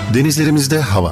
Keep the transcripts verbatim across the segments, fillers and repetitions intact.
Denizlerimizde hava.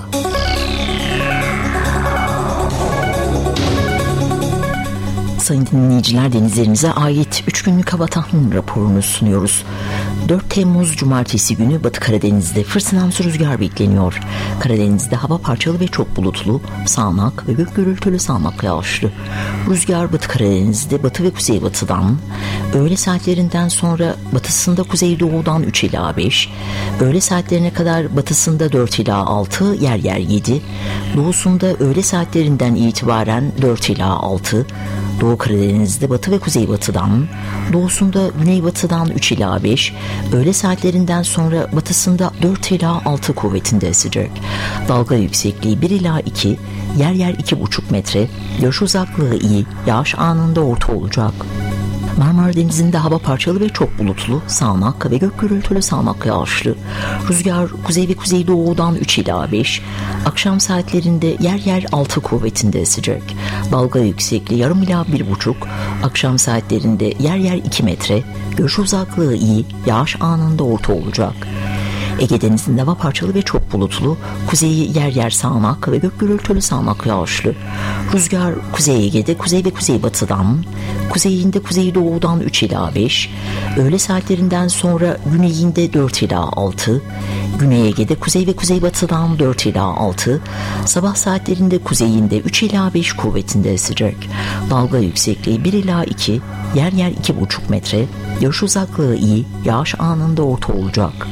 Sayın dinleyiciler, denizlerimize ait üç günlük hava tahmin raporunu sunuyoruz. dört Temmuz Cumartesi günü Batı Karadeniz'de fırtınamsı rüzgar bekleniyor. Karadeniz'de hava parçalı ve çok bulutlu, sağanak ve gök gürültülü sağanak yağışlı. Rüzgar Batı Karadeniz'de batı ve kuzeybatıdan, öğle saatlerinden sonra batısında kuzeydoğudan üç ila beş, öğle saatlerine kadar batısında dört ila altı, yer yer yedi, doğusunda öğle saatlerinden itibaren dört ila altı, Doğu Karadeniz'de batı ve kuzeybatıdan, doğusunda güneybatıdan üç ila beş, öğle saatlerinden sonra batısında dört ila altı kuvvetinde esecek. Dalga yüksekliği bir ila iki, yer yer iki buçuk metre, görüş uzaklığı iyi, yağış anında orta olacak. Marmara Denizi'nde hava parçalı ve çok bulutlu, sağanak ve gök gürültülü sağanak yağışlı. Rüzgar kuzey ve kuzeydoğudan üç ila beş, akşam saatlerinde yer yer altı kuvvetinde esecek. Dalga yüksekliği yarım ila bir buçuk, akşam saatlerinde yer yer iki metre, görüş uzaklığı iyi, yağış anında orta olacak. Ege Denizi'nde hava parçalı ve çok bulutlu, kuzeyi yer yer sağanak ve gök gürültülü sağanak yağışlı. Rüzgar Kuzey Ege'de kuzey ve kuzeybatıdan, kuzeyinde kuzeydoğudan üç ila beş, öğle saatlerinden sonra güneyinde dört ila altı, Güney Ege'de kuzey ve kuzeybatıdan dört ila altı, sabah saatlerinde kuzeyinde üç ila beş kuvvetinde esecek. Dalga yüksekliği bir ila iki, yer yer iki buçuk metre, görüş uzaklığı iyi, yağış anında orta olacak.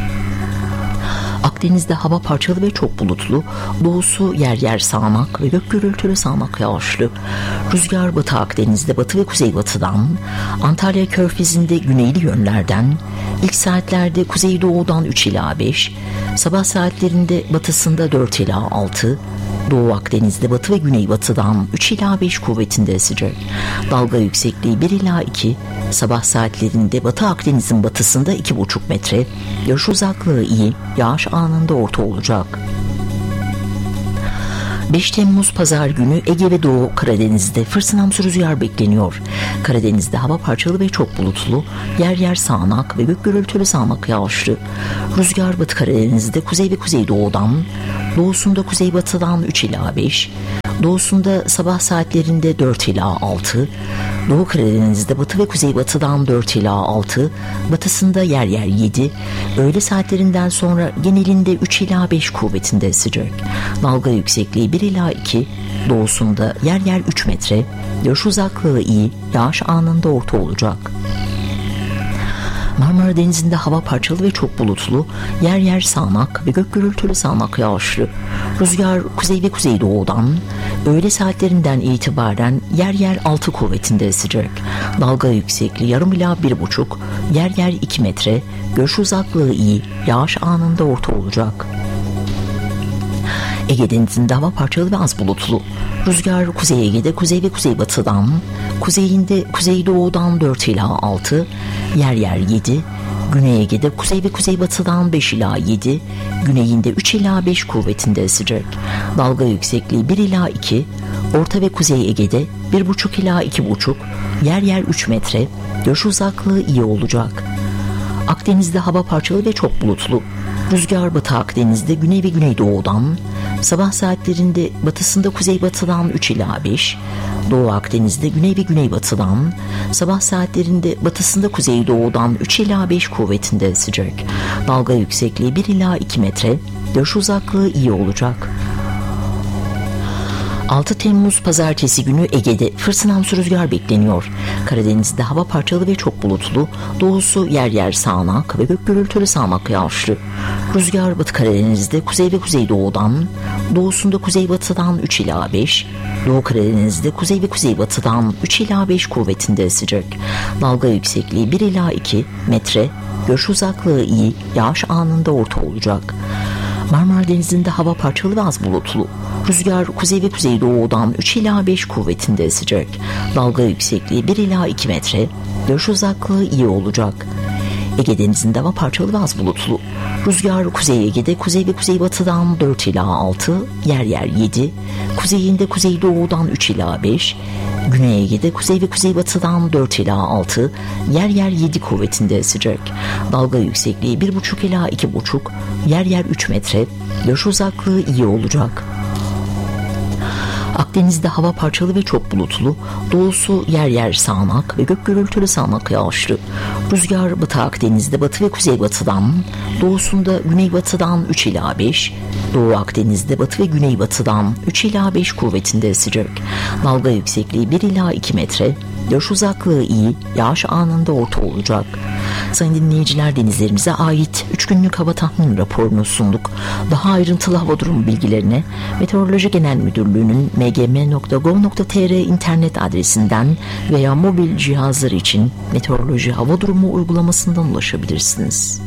Akdeniz'de hava parçalı ve çok bulutlu, doğusu yer yer sağanak ve gök gürültülü sağanak yağışlı. Rüzgar Batı Akdeniz'de batı ve kuzeybatıdan, Antalya Körfezi'nde güneyli yönlerden, ilk saatlerde kuzeydoğudan üç ila beş, sabah saatlerinde batısında dört ila altı, Doğu Akdeniz'de batı ve güneybatıdan üç ila beş kuvvetinde esecek. Dalga yüksekliği bir ila iki, sabah saatlerinde Batı Akdeniz'in batısında iki buçuk metre, görüş uzaklığı iyi, yağış anında orta olacak. beş Temmuz Pazar günü Ege ve Doğu Karadeniz'de fırtınamsı rüzgar bekleniyor. Karadeniz'de hava parçalı ve çok bulutlu, yer yer sağanak ve gök gürültülü sağanak yağışlı. Rüzgar Batı Karadeniz'de kuzey ve kuzeydoğudan, doğusunda kuzeybatıdan üç ila beş, doğusunda sabah saatlerinde dört ila altı, Doğu Karadeniz'de batı ve kuzeybatıdan dört ila altı, batısında yer yer yedi, öğle saatlerinden sonra genelinde üç ila beş kuvvetinde esecek. Dalga yüksekliği bir ila iki, doğusunda yer yer üç metre, görüş uzaklığı iyi, yağış anında orta olacak. Marmara Denizi'nde hava parçalı ve çok bulutlu, yer yer sağanak ve gök gürültülü sağanak yağışlı. Rüzgar kuzey ve kuzeydoğudan, öğle saatlerinden itibaren yer yer altı kuvvetinde esecek. Dalga yüksekliği yarım ila bir buçuk, yer yer iki metre, görüş uzaklığı iyi, yağış anında orta olacak. Ege Denizi'nde hava parçalı ve az bulutlu. Rüzgar Kuzey Ege'de kuzey ve kuzeybatıdan, kuzeyinde kuzeydoğudan dört ila altı, yer yer yedi, Güney Ege'de kuzey ve kuzeybatıdan beş ila yedi, güneyinde üç ila beş kuvvetinde esecek. Dalga yüksekliği bir ila iki, Orta ve Kuzey Ege'de bir buçuk ila iki buçuk, yer yer üç metre, görüş uzaklığı iyi olacak. Akdeniz'de hava parçalı ve çok bulutlu. Rüzgar Batı Akdeniz'de güney ve güneydoğudan, sabah saatlerinde batısında kuzeybatıdan üç ila beş, Doğu Akdeniz'de güney ve güneybatıdan, sabah saatlerinde batısında kuzeydoğudan üç ila beş kuvvetinde esecek. Dalga yüksekliği bir ila iki metre, görüş uzaklığı iyi olacak. altı Temmuz Pazartesi günü Ege'de fırtınamsı rüzgar bekleniyor. Karadeniz'de hava parçalı ve çok bulutlu, doğusu yer yer sağanak ve gök gürültülü sağanak yağışlı. Rüzgar Batı Karadeniz'de kuzey ve kuzeydoğudan, doğusunda kuzeybatıdan üç ila beş, Doğu Karadeniz'de kuzey ve kuzeybatıdan üç ila beş kuvvetinde esecek. Dalga yüksekliği bir ila iki metre, görüş uzaklığı iyi, yağış anında orta olacak. Marmara Denizi'nde hava parçalı ve az bulutlu. Rüzgar kuzey ve kuzeydoğudan üç ila beş kuvvetinde esecek. Dalga yüksekliği bir ila iki metre, görüş uzaklığı iyi olacak. Ege Denizi'nde hava parçalı ve az bulutlu. Rüzgar Kuzey Ege'de kuzey ve kuzeybatıdan dört ila altı, yer yer yedi, kuzeyinde kuzeydoğudan üç ila beş, Güney Ege'de kuzey ve kuzeybatıdan dört ila altı, yer yer yedi kuvvetinde esecek. Dalga yüksekliği bir buçuk ila iki buçuk, yer yer üç metre, görüş uzaklığı iyi olacak. Akdeniz'de hava parçalı ve çok bulutlu, doğusu yer yer sağanak ve gök gürültülü sağanak yağışlı. Rüzgar Batı Akdeniz'de batı ve kuzeybatıdan, doğusunda güneybatıdan üç ila beş, Doğu Akdeniz'de batı ve güneybatıdan üç ila beş kuvvetinde esecek. Dalga yüksekliği bir ila iki metre, görüş uzaklığı iyi, yağış anında orta olacak. Sayın dinleyiciler, denizlerimize ait üç günlük hava tahmin raporunu sunduk. Daha ayrıntılı hava durumu bilgilerine Meteoroloji Genel Müdürlüğü'nün m g m nokta gov nokta t r internet adresinden veya mobil cihazlar için meteoroloji hava durumu uygulamasından ulaşabilirsiniz.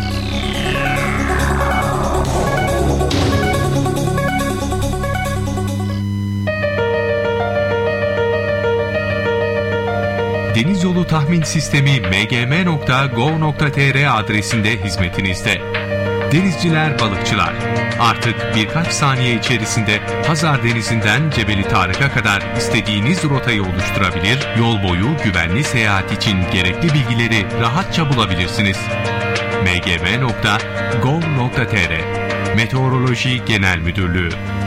Deniz Yolu Tahmin Sistemi m g m nokta gov nokta t r adresinde hizmetinizde. Denizciler, balıkçılar, artık birkaç saniye içerisinde Hazar Denizi'nden Cebeli Tarık'a kadar istediğiniz rotayı oluşturabilir, yol boyu güvenli seyahat için gerekli bilgileri rahatça bulabilirsiniz. m g m nokta gov nokta t r Meteoroloji Genel Müdürlüğü